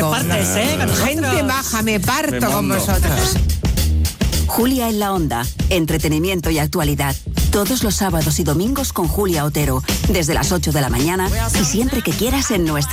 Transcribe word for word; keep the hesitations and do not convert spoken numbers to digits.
Te partes, ¿eh? Con Gente maja, me parto Me con mondo. vosotros. Julia en la Onda, entretenimiento y actualidad. Todos los sábados y domingos con Julia Otero, desde las ocho de la mañana y siempre que quieras en nuestra